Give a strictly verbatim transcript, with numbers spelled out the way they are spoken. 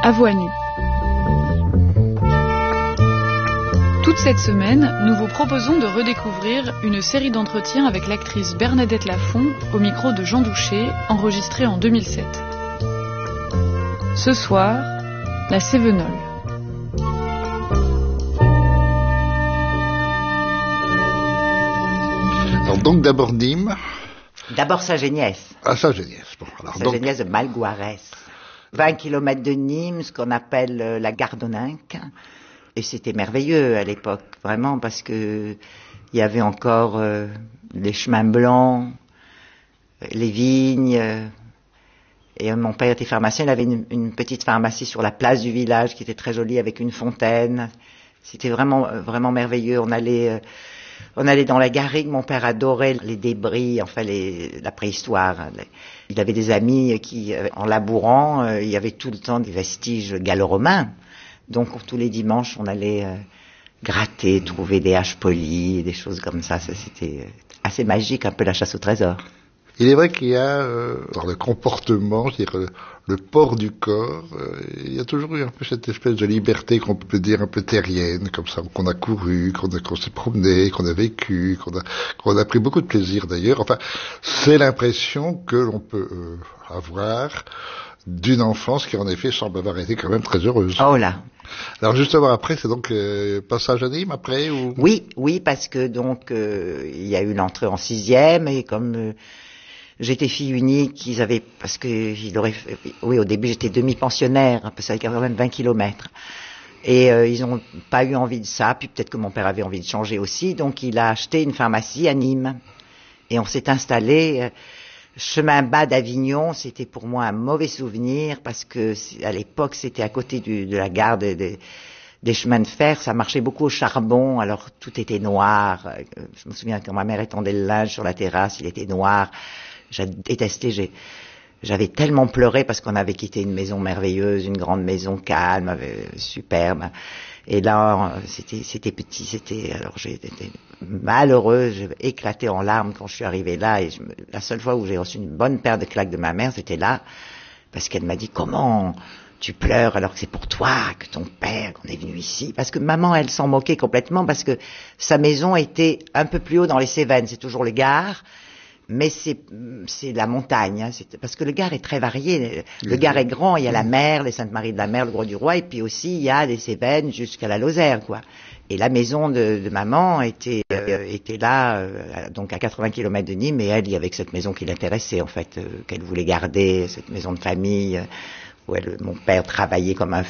À voix nue. Toute cette semaine, nous vous proposons de redécouvrir une série d'entretiens avec l'actrice Bernadette Lafont au micro de Jean Douché, enregistrée en deux mille sept. Ce soir, la Cévenole. Alors donc d'abord Nîmes. D'abord Saint-Géniès. Ah, Saint-Géniès. Bon, alors Saint-Géniès donc... de Malgoirès. vingt kilomètres de Nîmes, ce qu'on appelle euh, la Gardoninque. Et c'était merveilleux à l'époque, vraiment, parce que il y avait encore euh, les chemins blancs, les vignes. Euh, et euh, mon père était pharmacien, il avait une, une petite pharmacie sur la place du village qui était très jolie avec une fontaine. C'était vraiment, euh, vraiment merveilleux. On allait... Euh, On allait dans la garrigue, mon père adorait les débris, enfin les, la préhistoire. Il avait des amis qui, en labourant, euh, il y avait tout le temps des vestiges gallo-romains. Donc tous les dimanches, on allait euh, gratter, trouver des haches polies, des choses comme ça. Ça c'était assez magique, un peu la chasse au trésor. Il est vrai qu'il y a euh, dans le comportement, je dirais, le, le port du corps, euh, il y a toujours eu un peu cette espèce de liberté qu'on peut dire un peu terrienne, comme ça, qu'on a couru, qu'on, a, qu'on s'est promené, qu'on a vécu, qu'on a, qu'on a pris beaucoup de plaisir d'ailleurs. Enfin, c'est l'impression que l'on peut euh, avoir d'une enfance qui en effet semble avoir été quand même très heureuse. Oh là. Alors justement après, c'est donc euh, passage à Nîmes après ou... Oui, oui, parce que donc euh, il y a eu l'entrée en sixième et comme... Euh, J'étais fille unique, ils avaient, parce que il aurait, oui, au début j'étais demi-pensionnaire, parce que ça avait quand même vingt kilomètres. Et euh, ils n'ont pas eu envie de ça, puis peut-être que mon père avait envie de changer aussi, donc il a acheté une pharmacie à Nîmes. Et on s'est installé, euh, chemin bas d'Avignon, c'était pour moi un mauvais souvenir, parce que à l'époque c'était à côté du, de la gare de, de, des chemins de fer, ça marchait beaucoup au charbon, alors tout était noir. Je me souviens quand ma mère étendait le linge sur la terrasse, il était noir. J'ai détesté, j'ai, j'avais tellement pleuré parce qu'on avait quitté une maison merveilleuse, une grande maison calme, euh, superbe. Et là, c'était, c'était petit, c'était, alors j'ai été malheureuse, j'ai éclaté en larmes quand je suis arrivée là. Et je me, la seule fois où j'ai reçu une bonne paire de claques de ma mère, c'était là, parce qu'elle m'a dit, comment tu pleures alors que c'est pour toi, que ton père, qu'on est venu ici. Parce que maman, elle s'en moquait complètement parce que sa maison était un peu plus haut dans les Cévennes, c'est toujours le Gard. Mais c'est, c'est la montagne, hein, c'est, parce que le Gard est très varié. Le Gard est grand, il y a la mer, les Saintes-Maries de la Mer, le Grau-du-Roi, et puis aussi il y a les Cévennes jusqu'à la Lozère, quoi. Et la maison de, de maman était, euh, était là, euh, donc à quatre-vingts kilomètres de Nîmes, et elle, il y avait que cette maison qui l'intéressait, en fait, euh, qu'elle voulait garder, cette maison de famille, euh, où elle, mon père travaillait comme un